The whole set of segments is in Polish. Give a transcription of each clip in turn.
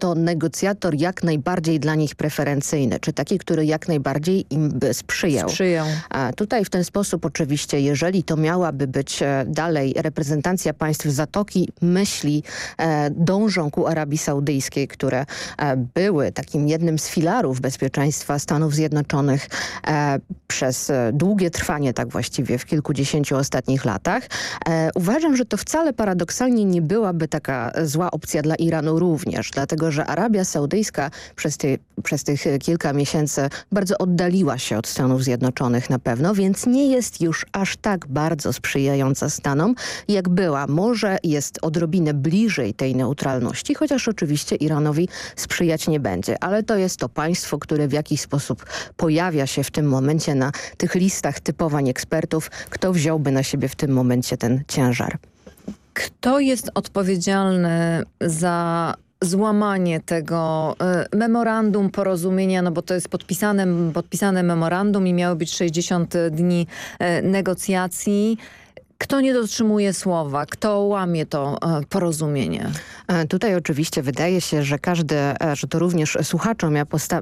to negocjator jak najbardziej dla nich preferencyjny, czy taki, który jak najbardziej im by sprzyjał. A tutaj w ten sposób oczywiście, jeżeli to miałaby być dalej reprezentacja państw Zatoki, myśli dążą ku Arabii Saudyjskiej, które były takim jednym z filarów bezpieczeństwa Stanów Zjednoczonych przez długie trwanie, tak właściwie w kilkudziesięciu ostatnich latach. Uważam, że to wcale paradoksalnie nie byłaby taka zła opcja dla Iranu również, dlatego że Arabia Saudyjska przez tych kilka miesięcy bardzo oddaliła się od Stanów Zjednoczonych na pewno, więc nie jest już aż tak bardzo sprzyjająca Stanom, jak była. Może jest odrobinę bliżej tej neutralności, chociaż oczywiście Iranowi sprzyjać nie będzie. Ale to jest to państwo, które w jakiś sposób pojawia się w tym momencie na tych listach typowań ekspertów. Kto wziąłby na siebie w tym momencie ten ciężar? Kto jest odpowiedzialny za złamanie tego memorandum porozumienia, no bo to jest podpisane memorandum i miało być 60 dni negocjacji. Kto nie dotrzymuje słowa? Kto łamie to porozumienie? Tutaj oczywiście wydaje się, że że to również słuchaczom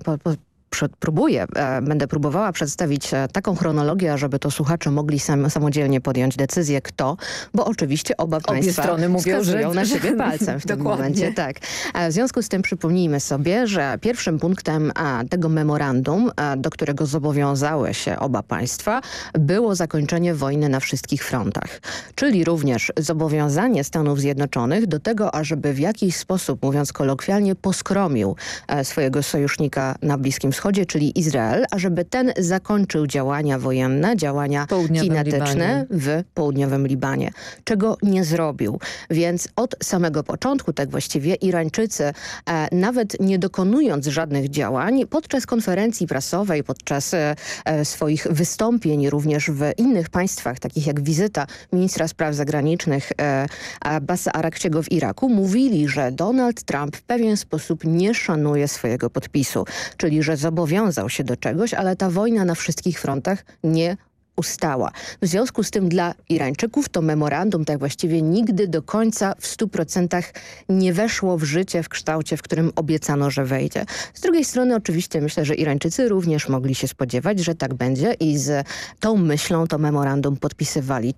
będę próbowała przedstawić taką chronologię, żeby to słuchacze mogli samodzielnie podjąć decyzję, kto, bo oczywiście oba państwa strony mówią, wskazują na siebie palcem w tym momencie. Tak. W związku z tym przypomnijmy sobie, że pierwszym punktem tego memorandum, do którego zobowiązały się oba państwa, było zakończenie wojny na wszystkich frontach. Czyli również zobowiązanie Stanów Zjednoczonych do tego, ażeby w jakiś sposób, mówiąc kolokwialnie, poskromił swojego sojusznika na Bliskim Wschodzie, czyli Izrael, ażeby ten zakończył działania wojenne, działania kinetyczne w południowym Libanie, czego nie zrobił. Więc od samego początku, tak właściwie, Irańczycy, nawet nie dokonując żadnych działań, podczas konferencji prasowej, podczas swoich wystąpień również w innych państwach, takich jak wizyta ministra spraw zagranicznych Abbasa Arakciego w Iraku, mówili, że Donald Trump w pewien sposób nie szanuje swojego podpisu, czyli że zobowiązał się do czegoś, ale ta wojna na wszystkich frontach nie ustała. W związku z tym dla Irańczyków to memorandum tak właściwie nigdy do końca w 100% nie weszło w życie w kształcie, w którym obiecano, że wejdzie. Z drugiej strony oczywiście myślę, że Irańczycy również mogli się spodziewać, że tak będzie i z tą myślą to memorandum podpisywali.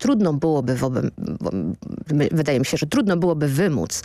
Wydaje mi się, że trudno byłoby wymóc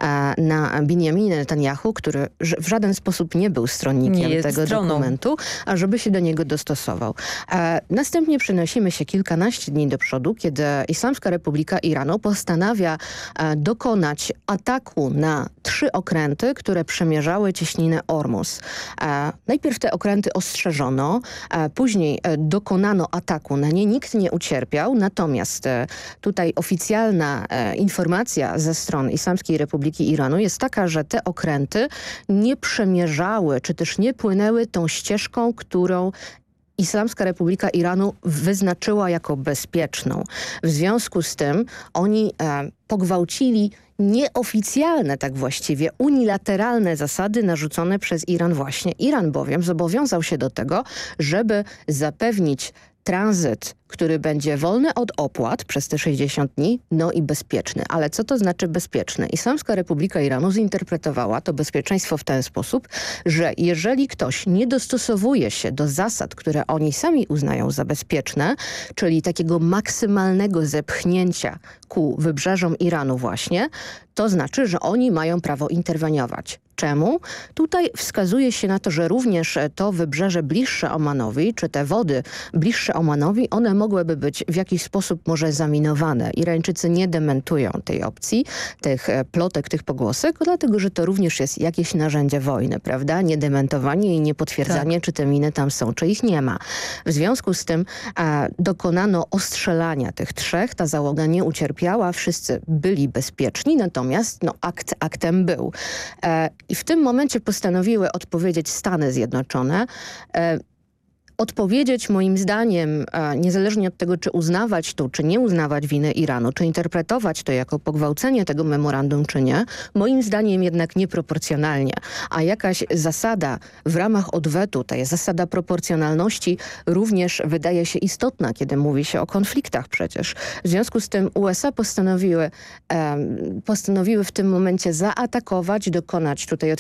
na Binjaminie Netanyahu, który w żaden sposób nie był stronnikiem tego dokumentu, a żeby się do niego dostosował. Następnie przenosimy się kilkanaście dni do przodu, kiedy Islamska Republika Iranu postanawia dokonać ataku na 3 okręty, które przemierzały cieśninę Ormus. Najpierw te okręty ostrzeżono, później dokonano ataku na nie, nikt nie ucierpiał, natomiast tutaj oficjalna informacja ze stron Islamskiej Republiki Iranu jest taka, że te okręty nie przemierzały, czy też nie płynęły tą ścieżką, którą Islamska Republika Iranu wyznaczyła jako bezpieczną. W związku z tym oni pogwałcili nieoficjalne, tak właściwie, unilateralne zasady narzucone przez Iran właśnie. Iran bowiem zobowiązał się do tego, żeby zapewnić tranzyt, który będzie wolny od opłat przez te 60 dni, no i bezpieczny. Ale co to znaczy bezpieczny? Islamska Republika Iranu zinterpretowała to bezpieczeństwo w ten sposób, że jeżeli ktoś nie dostosowuje się do zasad, które oni sami uznają za bezpieczne, czyli takiego maksymalnego zepchnięcia ku wybrzeżom Iranu właśnie, to znaczy, że oni mają prawo interweniować. Czemu? Tutaj wskazuje się na to, że również to wybrzeże bliższe Omanowi, czy te wody bliższe Omanowi, one mogłyby być w jakiś sposób może zaminowane. Irańczycy nie dementują tej opcji, tych plotek, tych pogłosek, dlatego że to również jest jakieś narzędzie wojny, prawda? Nie dementowanie i nie potwierdzanie, czy te miny tam są, czy ich nie ma. W związku z tym dokonano ostrzelania tych 3, ta załoga nie ucierpiała, wszyscy byli bezpieczni, natomiast aktem był. I w tym momencie postanowiły odpowiedzieć Stany Zjednoczone. Odpowiedzieć moim zdaniem, niezależnie od tego, czy uznawać to, czy nie uznawać winy Iranu, czy interpretować to jako pogwałcenie tego memorandum, czy nie, moim zdaniem jednak nieproporcjonalnie. A jakaś zasada w ramach odwetu, ta zasada proporcjonalności również wydaje się istotna, kiedy mówi się o konfliktach przecież. W związku z tym USA postanowiły w tym momencie zaatakować, dokonać tutaj